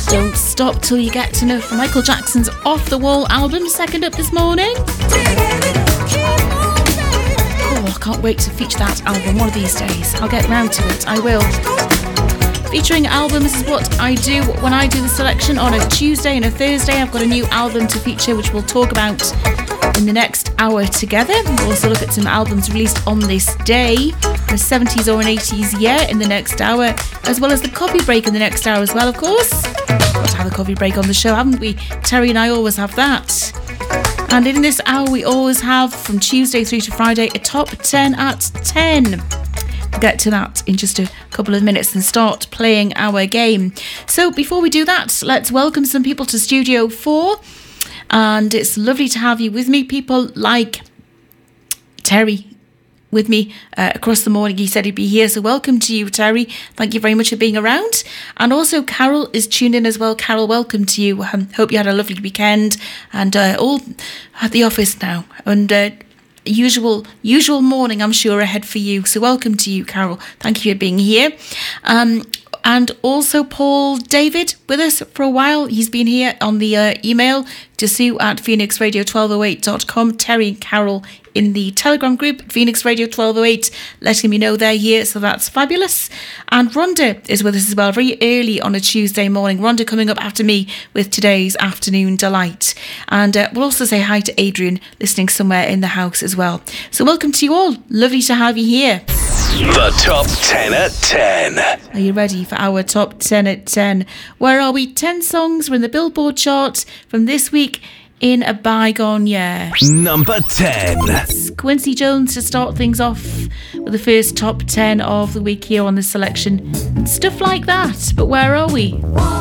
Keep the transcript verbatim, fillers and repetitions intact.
Don't stop till you get enough. Michael Jackson's Off the Wall album, second up this morning. Oh, I can't wait to feature that album one of these days. I'll get round to it, I will. Featuring albums is what I do when I do the selection on a Tuesday and a Thursday. I've got a new album to feature which we'll talk about in the next hour together. We'll also look at some albums released on this day, the seventies or an eighties year in the next hour, as well as the coffee break in the next hour as well, of course. Got to have a coffee break on the show, haven't we? Terry and I always have that. And in this hour we always have, from Tuesday through to Friday, a top ten at ten. We'll get to that in just a couple of minutes and start playing our game. So before we do that, let's welcome some people to Studio four. And it's lovely to have you with me. People like Terry with me uh, across the morning. He said he'd be here, so welcome to you, Terry. Thank you very much for being around. And also Carol is tuned in as well. Carol, welcome to you. Um, hope you had a lovely weekend and uh, all at the office now. And uh, usual usual morning, I'm sure, ahead for you. So welcome to you, Carol. Thank you for being here. Um, and also Paul David with us for a while. He's been here on the uh, email to Sue at phoenix radio twelve oh eight dot com. Terry and Carol in the Telegram group, Phoenix Radio twelve oh eight, letting me know they're here, so that's fabulous. And Rhonda is with us as well, very early on a Tuesday morning. Rhonda coming up after me with today's Afternoon Delight. And uh, we'll also say hi to Adrian, listening somewhere in the house as well. So welcome to you all. Lovely to have you here. The Top ten at ten. Are you ready for our Top ten at ten? Where are we? ten songs were in the Billboard chart from this week in a bygone year. Number ten. It's Quincy Jones to start things off with the first top ten of the week here on the selection. Stuff like that. But where are we?